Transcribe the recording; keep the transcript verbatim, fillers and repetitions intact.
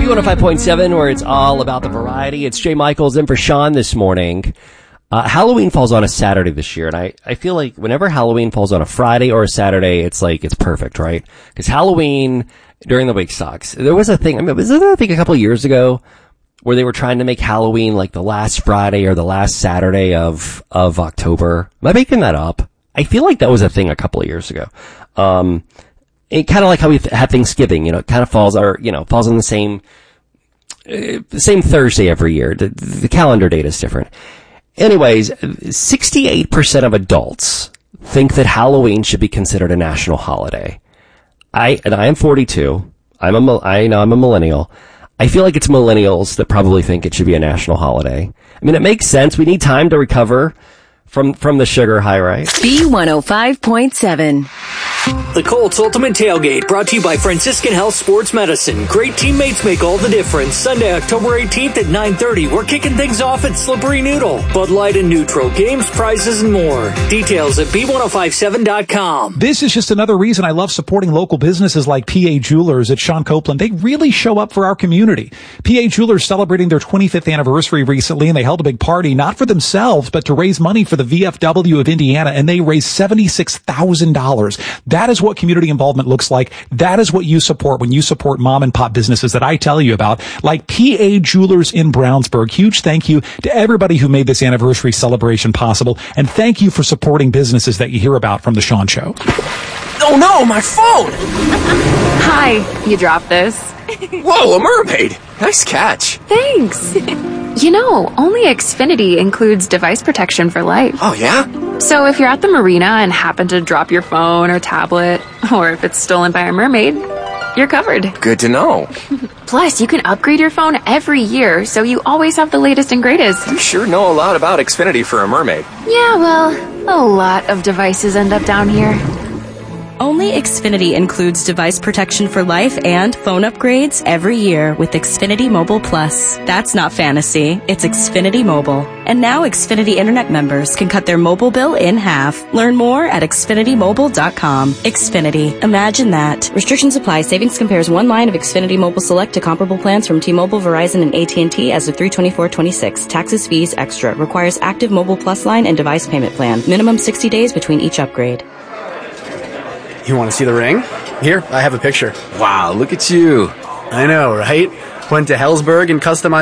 B one oh five point seven, where it's all about the variety. It's Jay Michaels in for Sean this morning. Uh, Halloween falls on a Saturday this year, and I, I feel like whenever Halloween falls on a Friday or a Saturday, it's like, it's perfect, right? Because Halloween during the week sucks. There was a thing, I mean, was there a thing a couple of years ago where they were trying to make Halloween like the last Friday or the last Saturday of, of October? Am I making that up? I feel like that was a thing a couple of years ago. Um, it kind of like how we have Thanksgiving, you know, it kind of falls, or, you know, falls on the same, uh, the same Thursday every year. The, the calendar date is different. Anyways, sixty-eight percent of adults think that Halloween should be considered a national holiday. I, and I am forty-two. I'm a, I know I'm a millennial. I feel like it's millennials that probably think it should be a national holiday. I mean, it makes sense. We need time to recover from, from the sugar high, right? B one oh five point seven. The Colts Ultimate Tailgate, brought to you by Franciscan Health Sports Medicine. Great teammates make all the difference. Sunday, October eighteenth at nine thirty. We're kicking things off at Slippery Noodle. Bud Light and Neutral, games, prizes, and more. Details at B one oh five seven dot com. This is just another reason I love supporting local businesses like P A Jewelers at Sean Copeland. They really show up for our community. P A Jewelers celebrating their twenty-fifth anniversary recently, and they held a big party, not for themselves, but to raise money for the V F W of Indiana, and they raised seventy-six thousand dollars. That is what community involvement looks like. That is what you support when you support mom and pop businesses that I tell you about, like P A Jewelers in Brownsburg. Huge thank you to everybody who made this anniversary celebration possible, and thank you for supporting businesses that you hear about from The Sean Show. Oh no, my phone! Hi, you dropped this. Whoa, a mermaid! Nice catch. Thanks. You know, only Xfinity includes device protection for life. Oh, yeah? So if you're at the marina and happen to drop your phone or tablet, or if it's stolen by a mermaid, you're covered. Good to know. Plus, you can upgrade your phone every year, so you always have the latest and greatest. You sure know a lot about Xfinity for a mermaid. Yeah, well, a lot of devices end up down here. Only Xfinity includes device protection for life and phone upgrades every year with Xfinity Mobile Plus. That's not fantasy, it's Xfinity Mobile. And now Xfinity Internet members can cut their mobile bill in half. Learn more at Xfinity Mobile dot com. Xfinity. Imagine that. Restrictions apply. Savings compares one line of Xfinity Mobile Select to comparable plans from T-Mobile, Verizon, and A T and T as of three twenty-four twenty-six. Taxes, fees, extra. Requires active Mobile Plus line and device payment plan. Minimum sixty days between each upgrade. You want to see the ring? Here, I have a picture. Wow, look at you. I know, right? Went to Hellsberg and customized